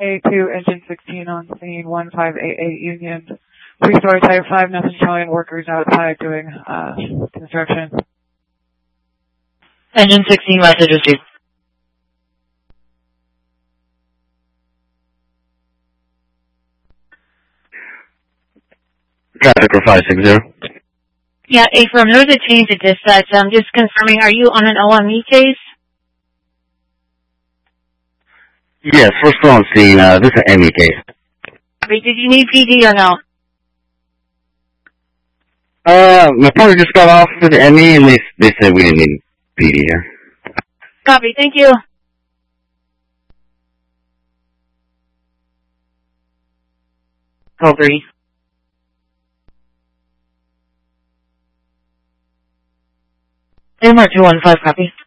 A2, engine 16 on scene, 1588 Union. 3-story type 5, nothing showing, workers outside doing construction. Engine 16, message received. Traffic for 560. Yeah, affirm, there was a change at dispatch. I'm just confirming, are you on an OME case? Yes, we're still on scene. This is an ME case. Did you need PD or no? My partner just got off with the ME and they said we didn't need PD here. Copy, thank you. Call 3. MR 215, copy.